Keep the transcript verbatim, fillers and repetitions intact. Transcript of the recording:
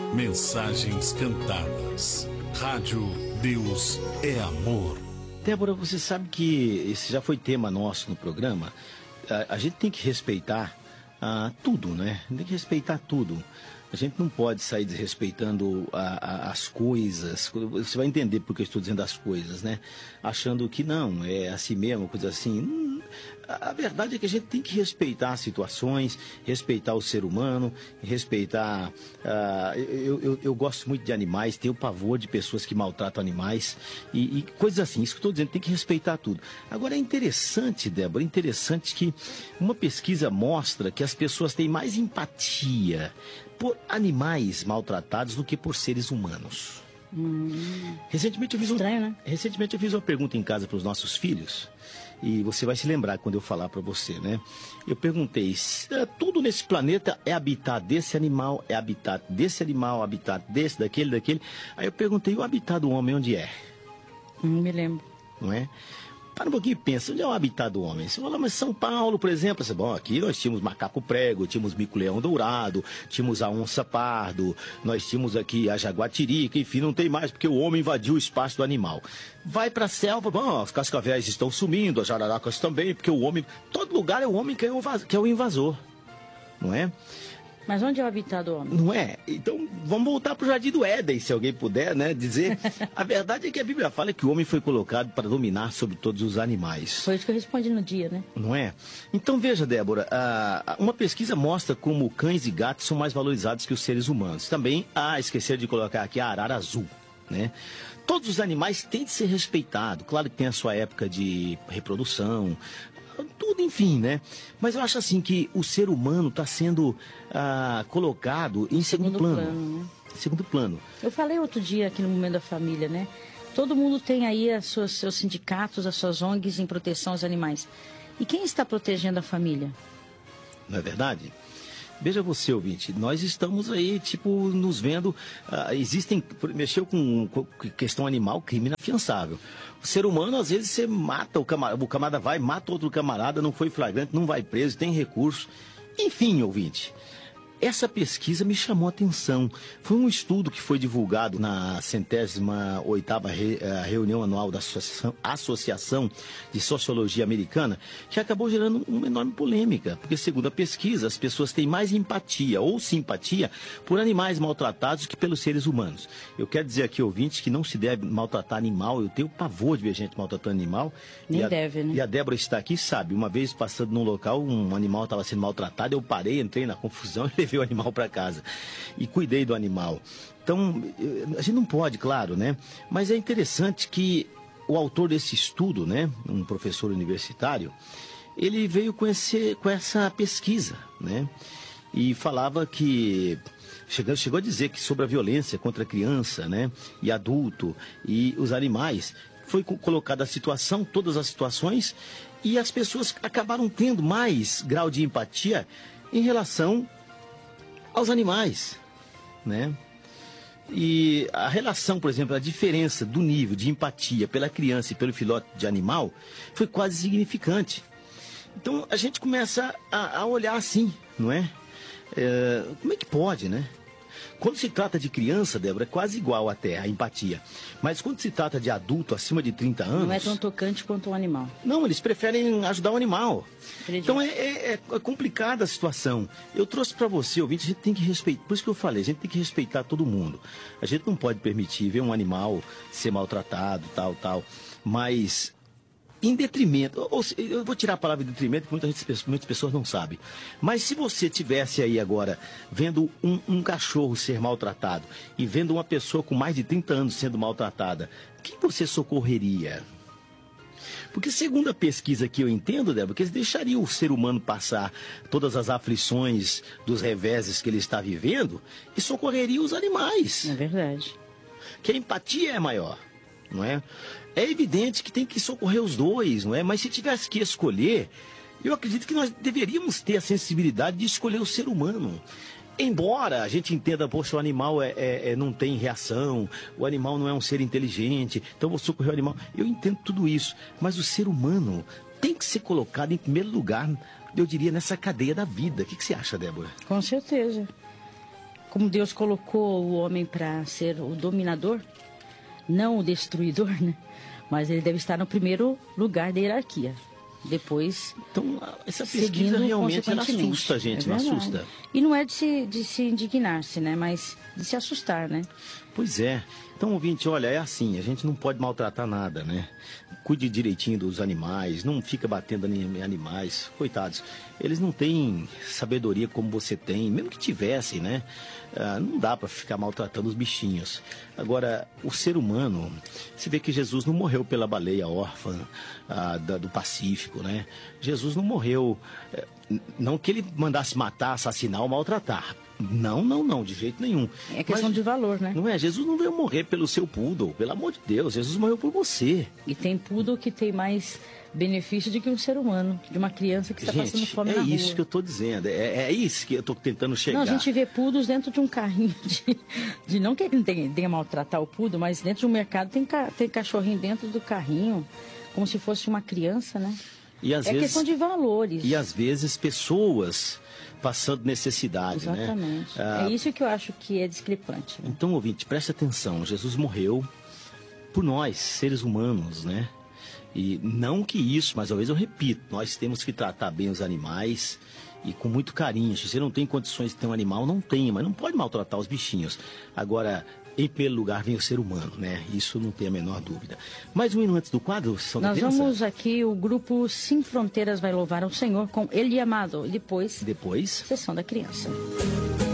Mensagens cantadas. Rádio Deus é Amor. Débora, você sabe que esse já foi tema nosso no programa. A, a gente tem que respeitar ah, tudo, né? Tem que respeitar tudo. A gente não pode sair desrespeitando a, a, as coisas. Você vai entender por que eu estou dizendo as coisas, né? Achando que não, é assim mesmo, coisa assim. Hum, a, a verdade é que a gente tem que respeitar as situações, respeitar o ser humano, respeitar... Uh, eu, eu, eu gosto muito de animais, tenho pavor de pessoas que maltratam animais e, e coisas assim. Isso que eu estou dizendo, tem que respeitar tudo. Agora é interessante, Débora, é interessante que uma pesquisa mostra que as pessoas têm mais empatia por animais maltratados do que por seres humanos. Hum, recentemente, eu fiz um, estranho, né? recentemente eu fiz uma pergunta em casa para os nossos filhos, e você vai se lembrar quando eu falar para você, né? Eu perguntei, se, uh, tudo nesse planeta é habitat desse animal, é habitat desse animal, habitat desse, daquele, daquele. Aí eu perguntei, o habitat do homem onde é? Hum, me lembro. Não é? Para um pouquinho e pensa, onde é o habitat do homem? Você fala, mas São Paulo, por exemplo, você, bom, aqui nós tínhamos macaco prego, tínhamos mico-leão dourado, tínhamos a onça pardo, nós tínhamos aqui a jaguatirica, enfim, não tem mais, porque o homem invadiu o espaço do animal. Vai para a selva, bom, as cascavéis estão sumindo, as jararacas também, porque o homem, todo lugar é o homem que é o, que é o invasor, não é? Mas onde é o habitat do homem? Não é? Então, vamos voltar para o Jardim do Éden, se alguém puder, né, dizer. A verdade é que a Bíblia fala que o homem foi colocado para dominar sobre todos os animais. Foi isso que eu respondi no dia, né? Não é? Então, veja, Débora, a, uma pesquisa mostra como cães e gatos são mais valorizados que os seres humanos. Também, ah, esquecer de colocar aqui a arara azul, né? Todos os animais têm de ser respeitados. Claro que tem a sua época de reprodução, tudo, enfim, né? Mas eu acho assim que o ser humano está sendo ah, colocado em segundo, segundo plano. plano né? Segundo plano. Eu falei outro dia aqui no Momento da Família, né? Todo mundo tem aí os seus, seus sindicatos, as suas O N Gs em proteção aos animais. E quem está protegendo a família? Não é verdade? Veja você, ouvinte, nós estamos aí, tipo, nos vendo, uh, existem, mexeu com, com questão animal, crime inafiançável. O ser humano, às vezes, você mata o camarada, o camarada vai, mata outro camarada, não foi flagrante, não vai preso, tem recurso. Enfim, ouvinte, essa pesquisa me chamou a atenção. Foi um estudo que foi divulgado na centésima oitava re, uh, reunião anual da Associação, Associação de Sociologia Americana, que acabou gerando uma enorme polêmica, porque segundo a pesquisa, as pessoas têm mais empatia ou simpatia por animais maltratados que pelos seres humanos. Eu quero dizer aqui, ouvintes, que não se deve maltratar animal. Eu tenho pavor de ver gente maltratando animal. Nem e a, deve, né? E a Débora está aqui, sabe, uma vez passando num local, um animal estava sendo maltratado, eu parei, entrei na confusão e levei o animal para casa e cuidei do animal. Então, a gente não pode, claro, né? Mas é interessante que o autor desse estudo, né, um professor universitário, ele veio com, esse, com essa pesquisa, né? E falava que chegou, chegou a dizer que sobre a violência contra a criança, né, e adulto e os animais, foi colocada a situação, todas as situações, e as pessoas acabaram tendo mais grau de empatia em relação aos animais, né? E a relação, por exemplo, a diferença do nível de empatia pela criança e pelo filhote de animal foi quase significante. Então a gente começa a, a olhar assim, não é? é? Como é que pode, né? Quando se trata de criança, Débora, é quase igual até a empatia. Mas quando se trata de adulto acima de trinta anos... Não é tão tocante quanto o animal. Não, eles preferem ajudar o animal. Acredito. Então é, é, é complicada a situação. Eu trouxe para você, ouvinte, a gente tem que respeitar... Por isso que eu falei, a gente tem que respeitar todo mundo. A gente não pode permitir ver um animal ser maltratado, tal, tal. Mas... em detrimento, ou, eu vou tirar a palavra detrimento, porque muita gente, muitas pessoas não sabem. Mas se você tivesse aí agora vendo um, um cachorro ser maltratado e vendo uma pessoa com mais de trinta anos sendo maltratada, quem você socorreria? Porque segundo a pesquisa que eu entendo, Débora, que eles deixariam o ser humano passar todas as aflições dos reveses que ele está vivendo e socorreriam os animais. É verdade. Que a empatia é maior. Não é? É evidente que tem que socorrer os dois, não é? Mas se tivesse que escolher, eu acredito que nós deveríamos ter a sensibilidade de escolher o ser humano. Embora a gente entenda, poxa, o animal é, é, é, não tem reação, o animal não é um ser inteligente, então vou socorrer o animal. Eu entendo tudo isso, mas o ser humano tem que ser colocado em primeiro lugar, eu diria, nessa cadeia da vida. O que, que você acha, Débora? Com certeza. como Deus colocou o homem para ser o dominador, não o destruidor, né? Mas ele deve estar no primeiro lugar da hierarquia. Depois, então, essa pesquisa realmente ela assusta a gente, é não assusta? E não é de se, de se indignar-se, né? Mas de se assustar, né? Pois é. Então, ouvinte, olha, é assim, a gente não pode maltratar nada, né? Cuide direitinho dos animais, não fica batendo em animais, coitados. Eles não têm sabedoria como você tem, mesmo que tivessem, né? Ah, não dá para ficar maltratando os bichinhos. Agora, o ser humano, se vê que Jesus não morreu pela baleia órfã ah, da, do Pacífico, né? Jesus não morreu, eh, não que ele mandasse matar, assassinar ou maltratar. Não, não, não, de jeito nenhum. É questão Mas, de valor, né? Não é? Jesus não veio morrer pelo seu poodle, pelo amor de Deus. Jesus morreu por você. E tem poodle que tem mais benefício do que um ser humano, de uma criança que está gente, passando fome é na rua. É isso que eu estou dizendo, é, é isso que eu estou tentando chegar. Não, a gente vê poodles dentro de um carrinho, de, de não que ele tenha, tenha maltratar o poodle, mas dentro de um mercado tem, tem cachorrinho dentro do carrinho, como se fosse uma criança, né? E às é vezes, questão de valores. E às vezes pessoas passando necessidade, Exatamente. né? Ah, é isso que eu acho que é discrepante. Né? Então, ouvinte, preste atenção. Jesus morreu por nós, seres humanos, né? E não que isso, mas às vezes eu repito, nós temos que tratar bem os animais e com muito carinho. Se você não tem condições de ter um animal, não tenha, mas não pode maltratar os bichinhos. Agora, em primeiro lugar vem o ser humano, né? Isso não tem a menor dúvida. Mais um hino antes do quadro, Sessão da Criança? Nós vamos aqui, o grupo Sem Fronteiras vai louvar ao Senhor com Ele Amado. E depois, depois, Sessão da Criança.